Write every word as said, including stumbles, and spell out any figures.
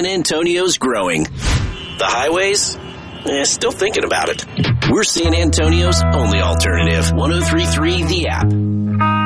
Antonio's growing. The highways? Eh, still thinking about it. We're San Antonio's only alternative. one oh three point three The App.